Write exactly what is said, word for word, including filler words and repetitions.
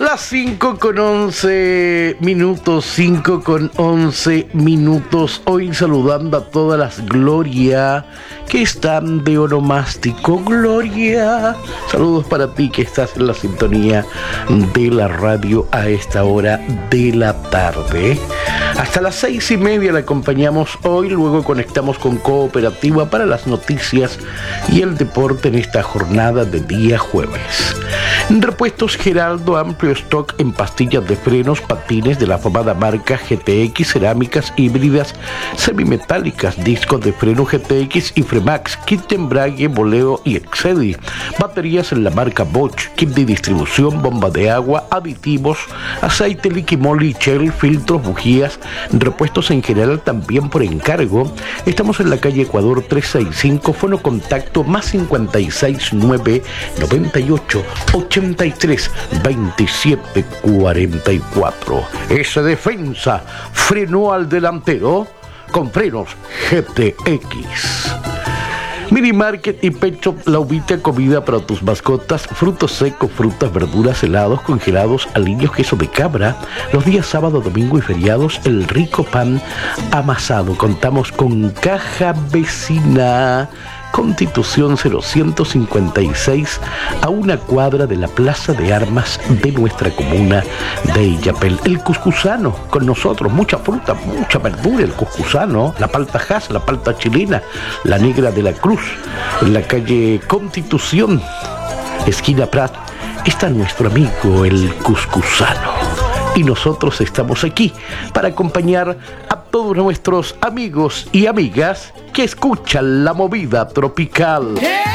Las cinco con once minutos, cinco con once minutos. Hoy saludando a todas las Gloria que están de onomástico. Gloria, saludos para ti que estás en la sintonía de la radio a esta hora de la tarde. Hasta las seis y media la acompañamos hoy, luego conectamos con Cooperativa para las noticias y el deporte en esta jornada de día jueves. Repuestos Geraldo, amplio stock en pastillas de frenos, patines de la afamada marca G T X, cerámicas híbridas, semimetálicas, discos de freno G T X y Fremax, kit de embrague, boleo y Excedi, baterías en la marca Bosch, kit de distribución, bomba de agua, aditivos, aceite Liquimoli, Shell, filtros, bujías, repuestos en general también por encargo. Estamos en la calle Ecuador trescientos sesenta y cinco, fono contacto más cincuenta y seis nueve noventa y ocho ochenta y tres veintisiete cuarenta y cuatro. Esa defensa frenó al delantero con frenos G T X. Mini Market y Pet Shop La Uvita, comida para tus mascotas, frutos secos, frutas, verduras, helados, congelados, aliños, queso de cabra. Los días sábado, domingo y feriados, el rico pan amasado. Contamos con Caja Vecina, Constitución cero ciento cincuenta y seis, a una cuadra de la Plaza de Armas de nuestra comuna de Illapel. El cuscusano con nosotros, mucha fruta, mucha verdura, el cuscusano, la palta jas, la palta chilena, la negra de la Cruz, en la calle Constitución, esquina Prat, está nuestro amigo el cuscusano. Y nosotros estamos aquí para acompañar a todos nuestros amigos y amigas que escuchan la movida tropical. Yeah.